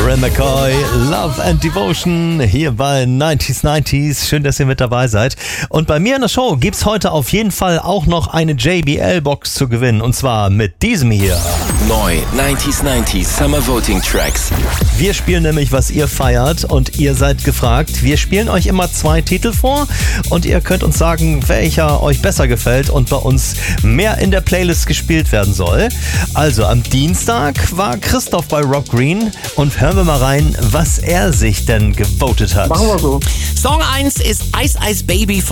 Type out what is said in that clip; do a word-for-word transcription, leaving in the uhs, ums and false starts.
Darren McCoy, Love and Devotion, hier bei neunzig neunzig. Schön, dass ihr mit dabei seid. Und bei mir in der Show gibt's heute auf jeden Fall auch noch eine J B L-Box zu gewinnen. Und zwar mit diesem hier. Neu neunzig neunzig Summer Voting Tracks. Wir spielen nämlich, was ihr feiert, und ihr seid gefragt. Wir spielen euch immer zwei Titel vor und ihr könnt uns sagen, welcher euch besser gefällt und bei uns mehr in der Playlist gespielt werden soll. Also am Dienstag war Christoph bei Rob Green und hören wir mal rein, was er sich denn gewotet hat. Machen wir so. Song eins ist Ice Ice Baby von